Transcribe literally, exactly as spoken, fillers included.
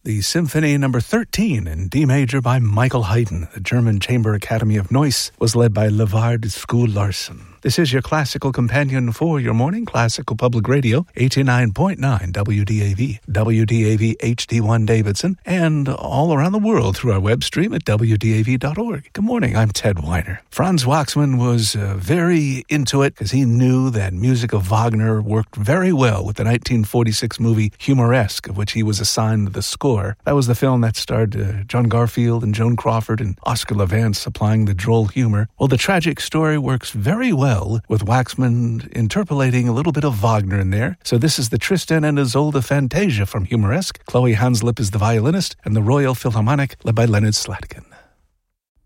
the Symphony Number thirteen in D major by Michael Haydn. The German Chamber Academy of Neuss was led by Levard Skularsson. This is your classical companion for your morning, Classical Public Radio, eighty-nine point nine W D A V, W D A V H D one Davidson, and all around the world through our web stream at W D A V dot org. Good morning, I'm Ted Weiner. Franz Waxman was uh, very into it because he knew that music of Wagner worked very well with the nineteen forty-six movie Humoresque, of which he was assigned the score. That was the film that starred uh, John Garfield and Joan Crawford and Oscar Levant supplying the droll humor. Well, the tragic story works very well with Waxman interpolating a little bit of Wagner in there. So this is the Tristan and Isolde Fantasia from Humoresque. Chloe Hanslip is the violinist, and the Royal Philharmonic led by Leonard Slatkin.